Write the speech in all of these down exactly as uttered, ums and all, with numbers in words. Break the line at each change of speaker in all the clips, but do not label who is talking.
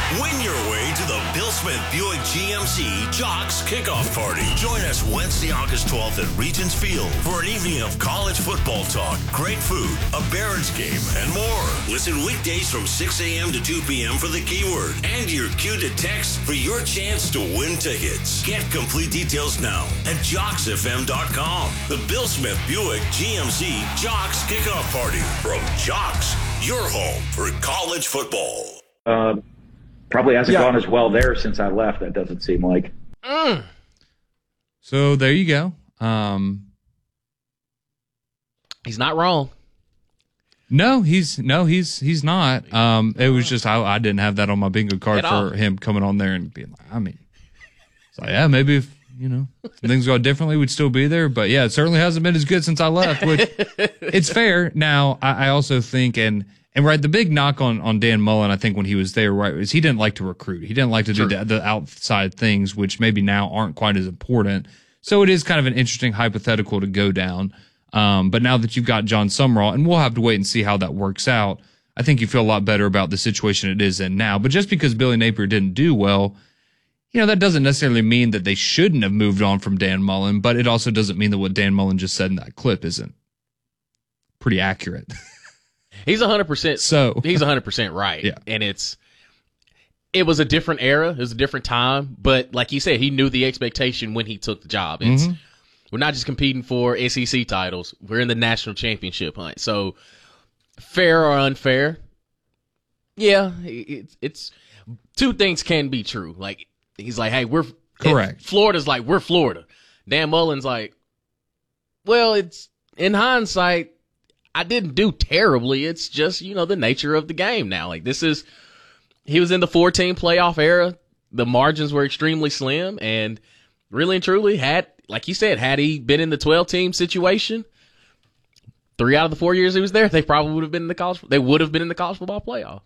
Win your way to the Bill Smith Buick G M C Jocks Kickoff Party. Join us Wednesday, August twelfth at Regents Field for an evening of college football talk, great food, a Barons game, and more. Listen weekdays from six a.m. to two p.m. for the keyword and your cue to text for your chance to win tickets. Get complete details now at jocks f m dot com. The Bill Smith Buick G M C Jocks Kickoff Party from Jocks, your home for college football.
Uh, Probably hasn't
Yeah.
gone as well there since I left, that doesn't seem like.
Mm.
So there you go. Um,
He's not wrong.
no, he's no, he's he's not. Um, it was just I, I didn't have that on my bingo card
At
for
all.
him coming on there and being like, I mean, it's like, yeah, maybe if you know things go differently, we'd still be there. But yeah, it certainly hasn't been as good since I left. Which it's fair. Now I, I also think and. And right, the big knock on, on Dan Mullen, I think, when he was there, right, is he didn't like to recruit. He didn't like to
True.
do the, the outside things, which maybe now aren't quite as important. So it is kind of an interesting hypothetical to go down. Um, but now that you've got John Sumrall, and we'll have to wait and see how that works out, I think you feel a lot better about the situation it is in now. But just because Billy Napier didn't do well, you know, that doesn't necessarily mean that they shouldn't have moved on from Dan Mullen, but it also doesn't mean that what Dan Mullen just said in that clip isn't pretty accurate.
He's one hundred percent.
So
He's one hundred percent right.
Yeah.
And it's, it was a different era. It was a different time. But like you said, he knew the expectation when he took the job. It's,
Mhm.
We're not just competing for S E C titles. We're in the national championship hunt. So fair or unfair, yeah, it's, it's two things can be true. Like he's like, hey, we're
Correct.
Florida's like, we're Florida. Dan Mullen's like, well, it's in hindsight, I didn't do terribly. It's just, you know, the nature of the game now. Like this is, he was in the four-team playoff era. The margins were extremely slim, and really and truly had, like you said, had he been in the twelve-team situation, three out of the four years he was there, they probably would have been in the college. They would have been in the college football playoffs.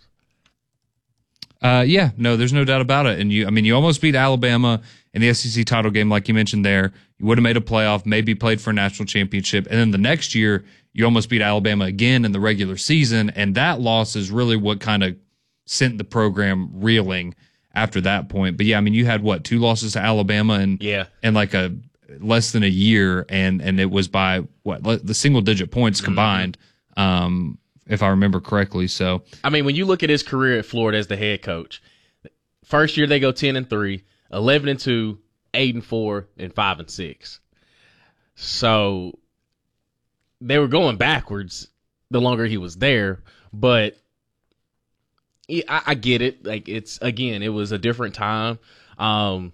Uh, yeah, no, there's no doubt about it. And you, I mean, you almost beat Alabama in the S E C title game, like you mentioned there. You would have made a playoff, maybe played for a national championship. And then the next year, you almost beat Alabama again in the regular season. And that loss is really what kind of sent the program reeling after that point. But yeah, I mean, you had what, two losses to Alabama and,
Yeah.
and like a less than a year. And, and it was by what, the single digit points combined. Um, if I remember correctly. So,
I mean, when you look at his career at Florida as the head coach, first year they go ten and three, eleven and two, eight and four, and five and six. So they were going backwards the longer he was there, but yeah, I, I get it. Like it's again, it was a different time. Um,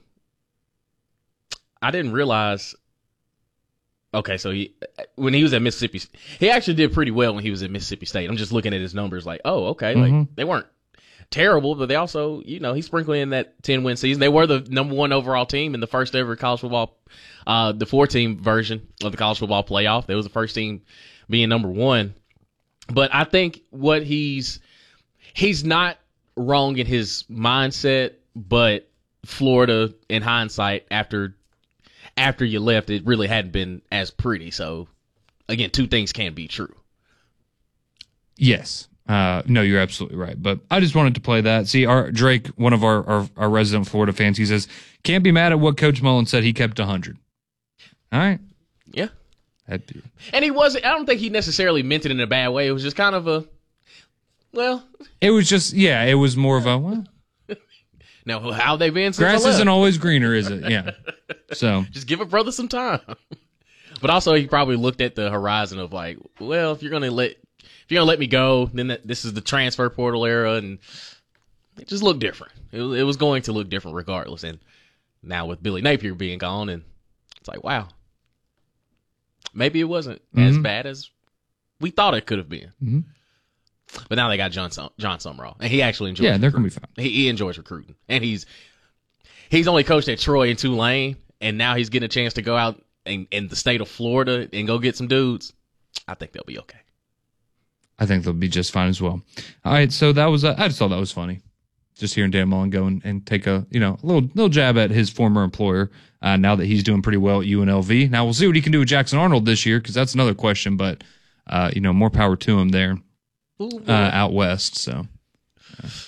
I didn't realize. Okay, so he when he was at Mississippi, he actually did pretty well when he was at Mississippi State. I'm just looking at his numbers, like, oh, okay,
Mhm.
like they weren't terrible, but they also, you know, he sprinkled in that ten win season. They were the number one overall team in the first ever college football, uh, the four team version of the college football playoff. They was the first team being number one. But I think what he's he's not wrong in his mindset, but Florida, in hindsight, after. After you left, it really hadn't been as pretty. So, again, two things can be true.
yes. Uh, no, you're absolutely right. But I just wanted to play that. See, our Drake, one of our, our, our resident Florida fans, he says, can't be mad at what Coach Mullen said. He kept one hundred. All right.
Yeah.
That'd be-
And he wasn't, I don't think he necessarily meant it in a bad way. It was just kind of a, well,
It was just, yeah, it was more of a, well,
now how they been since I
grass
left?
isn't always greener, is it? Yeah. So,
Just give a brother some time. But also, he probably looked at the horizon of like, well, if you're gonna let if you're gonna let me go, then that, this is the transfer portal era, and it just looked different. It, was- it was going to look different regardless. And now with Billy Napier being gone, and it's like, wow, maybe it wasn't as
Mhm.
bad as we thought it could have been.
Mhm.
But now they got John Sum- John Sumrall, and he actually enjoys.
yeah, they're going
recruiting.
to be fine.
He, he enjoys recruiting, and he's he's only coached at Troy and Tulane, and now he's getting a chance to go out in, in the state of Florida and go get some dudes. I think they'll be okay.
I think they'll be just fine as well. All right, so that was, uh, I just thought that was funny. Just hearing Dan Mullen go and, and take a, you know, a little little jab at his former employer uh, now that he's doing pretty well at U N L V. Now we'll see what he can do with Jackson Arnold this year, because that's another question, but, uh, you know, more power to him there
Ooh,
uh, out west, so.